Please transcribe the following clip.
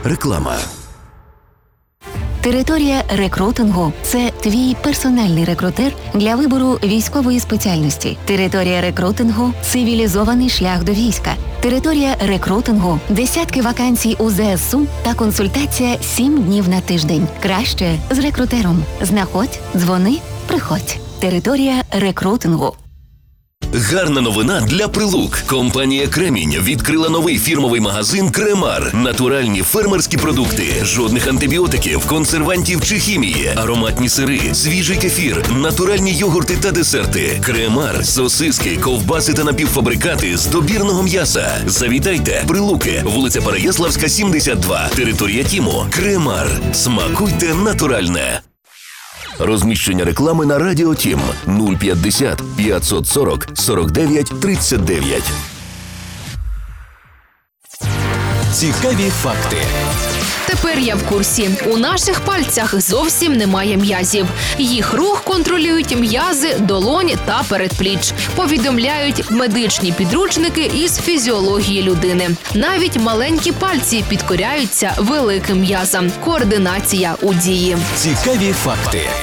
Реклама. Територія рекрутингу – це твій персональний рекрутер для вибору військової спеціальності. Територія рекрутингу – цивілізований шлях до війська. Територія рекрутингу – десятки вакансій у ЗСУ та консультація 7 днів на тиждень. Краще з рекрутером. Знаходь, дзвони, приходь. Територія рекрутингу. Гарна новина для Прилук. Компанія «Кремінь» відкрила новий фірмовий магазин «Кремар». Натуральні фермерські продукти, жодних антибіотиків, консервантів чи хімії, ароматні сири, свіжий кефір, натуральні йогурти та десерти. «Кремар» – сосиски, ковбаси та напівфабрикати з добірного м'яса. Завітайте. Прилуки, вулиця Переяславська, 72. Територія ТІМу. «Кремар». Смакуйте натуральне. Розміщення реклами на Радіо Тім 050 540 49 39. Цікаві факти. Тепер я в курсі. У наших пальцях зовсім немає м'язів. Їх рух контролюють м'язи, долонь та передпліч. Повідомляють медичні підручники із фізіології людини. Навіть маленькі пальці підкоряються великим м'язам. Координація у дії. Цікаві факти.